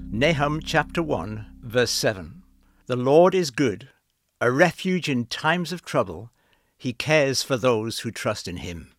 Nahum chapter 1, verse 7. The Lord is good, a refuge in times of trouble. He cares for those who trust in him.